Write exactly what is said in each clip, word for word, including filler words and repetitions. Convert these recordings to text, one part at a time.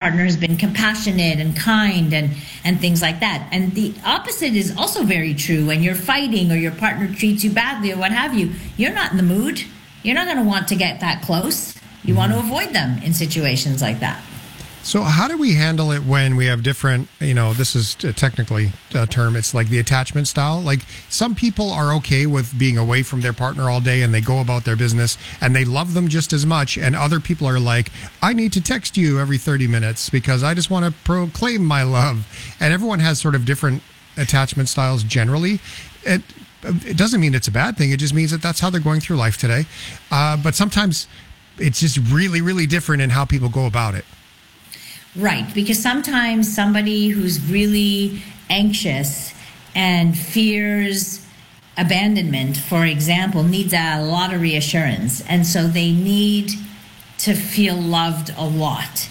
partner has been compassionate and kind and, and things like that. And the opposite is also very true. When you're fighting or your partner treats you badly or what have you, you're not in the mood. You're not going to want to get that close. You want to avoid them in situations like that. So how do we handle it when we have different, you know, this is technically a term, it's like the attachment style. Like some people are okay with being away from their partner all day and they go about their business and they love them just as much. And other people are like, I need to text you every thirty minutes because I just want to proclaim my love. And everyone has sort of different attachment styles generally. It, it doesn't mean it's a bad thing. It just means that that's how they're going through life today. Uh, but sometimes it's just really, really different in how people go about it. Right, because sometimes somebody who's really anxious and fears abandonment, for example, needs a lot of reassurance. And so they need to feel loved a lot.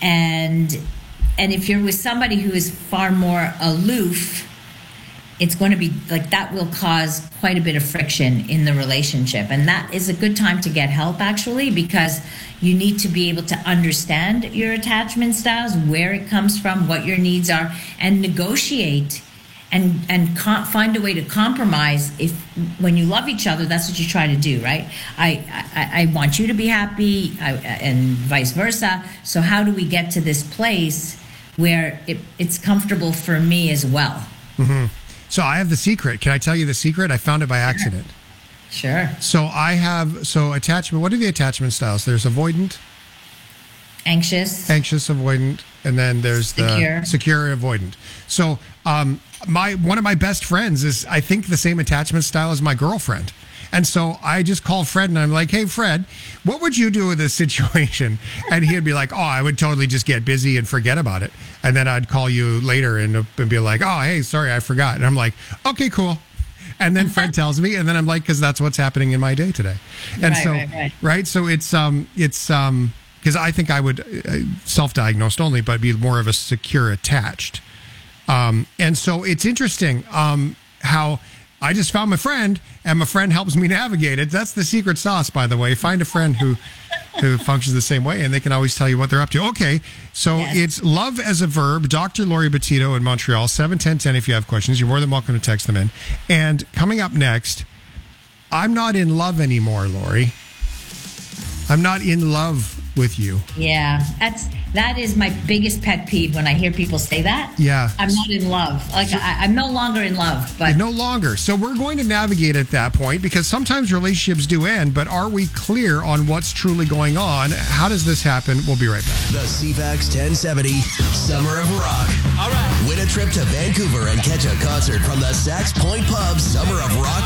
And and if you're with somebody who is far more aloof, it's going to be like that will cause quite a bit of friction in the relationship. And that is a good time to get help, actually, because you need to be able to understand your attachment styles, where it comes from, what your needs are, and negotiate and and com- find a way to compromise. If when you love each other, that's what you try to do, right? I I, I want you to be happy, I, and vice versa. So how do we get to this place where it, it's comfortable for me as well? Mm-hmm. So I have the secret. Can I tell you the secret? I found it by accident. Sure. So I have, so attachment, what are the attachment styles? There's avoidant. Anxious. Anxious, avoidant. And then there's secure. the secure, avoidant. So um, my one of my best friends is, I think, the same attachment style as my girlfriend. And so I just called Fred and I'm like, hey, Fred, what would you do in this situation? And he'd be like, oh, I would totally just get busy and forget about it. And then I'd call you later and, and be like, oh, hey, sorry, I forgot. And I'm like, okay, cool. And then Fred tells me, and then I'm like, because that's what's happening in my day today. And right, so, right, right. right. So it's, um, it's, um, because I think I would uh, self-diagnosed only, but be more of a secure attached. Um, and so it's interesting um, how I just found my friend, and my friend helps me navigate it. That's the secret sauce, by the way. Find a friend who who functions the same way, and they can always tell you what they're up to. Okay, so yes. It's love as a verb. Doctor Lori Bettito in Montreal, seven ten ten if you have questions. You're more than welcome to text them in. And coming up next, I'm not in love anymore, Lori. I'm not in love with you. Yeah, that's that is my biggest pet peeve when I hear people say that. Yeah. I'm not in love. Like so, I, I'm no longer in love. But no longer. So we're going to navigate at that point because sometimes relationships do end, but are we clear on what's truly going on? How does this happen? We'll be right back. The C FAX ten seventy Summer of Rock. All right. Win a trip to Vancouver and catch a concert from the Sax Point Pub Summer of Rock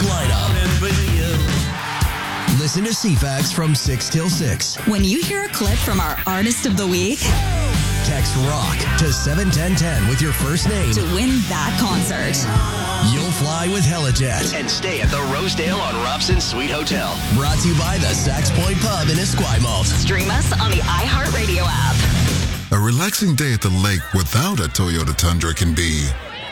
lineup. Listen to C FAX from six till six. When you hear a clip from our Artist of the Week, text ROCK to seven ten ten with your first name to win that concert. You'll fly with Helijet and stay at the Rosedale on Robson Suite Hotel. Brought to you by the Sax Point Pub in Esquimalt. Stream us on the iHeartRadio app. A relaxing day at the lake without a Toyota Tundra can be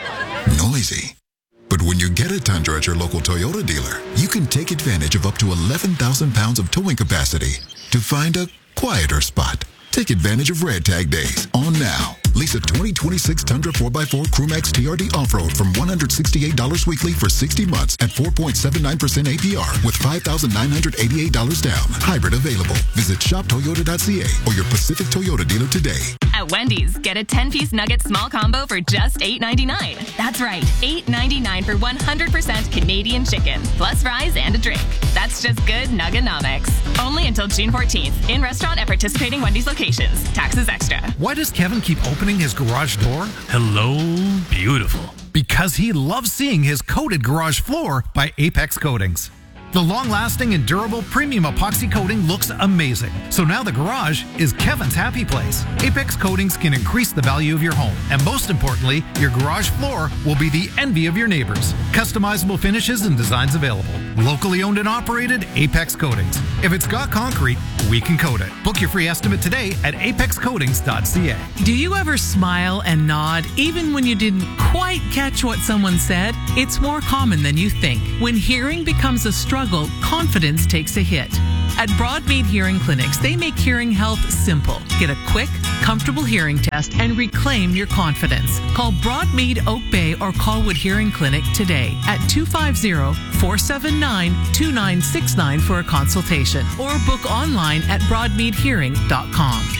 noisy. But when you get a Tundra at your local Toyota dealer, you can take advantage of up to eleven thousand pounds of towing capacity to find a quieter spot. Take advantage of Red Tag Days on now. Lease a twenty twenty-six Tundra four by four Crewmax T R D Off-Road from one hundred sixty-eight dollars weekly for sixty months at four point seven nine percent A P R with five thousand nine hundred eighty-eight dollars down. Hybrid available. Visit shop toyota dot c a or your Pacific Toyota dealer today. At Wendy's, get a ten-piece nugget small combo for just eight ninety-nine. That's right, eight ninety-nine for one hundred percent Canadian chicken, plus fries and a drink. That's just good Nugganomics. Only until June fourteenth. In restaurant at participating Wendy's locations. Taxes extra. Why does Kevin keep opening his garage door? Hello, beautiful. Because he loves seeing his coated garage floor by Apex Coatings. The long-lasting and durable premium epoxy coating looks amazing. So now the garage is Kevin's happy place. Apex Coatings can increase the value of your home. And most importantly, your garage floor will be the envy of your neighbors. Customizable finishes and designs available. Locally owned and operated, Apex Coatings. If it's got concrete, we can coat it. Book your free estimate today at apex coatings dot c a. Do you ever smile and nod even when you didn't quite catch what someone said? It's more common than you think. When hearing becomes a struggle, confidence takes a hit. At Broadmead Hearing Clinics, they make hearing health simple. Get a quick, comfortable hearing test and reclaim your confidence. Call Broadmead Oak Bay or Colwood Hearing Clinic today at two five zero, four seven nine, two nine six nine for a consultation or book online at broadmead hearing dot com.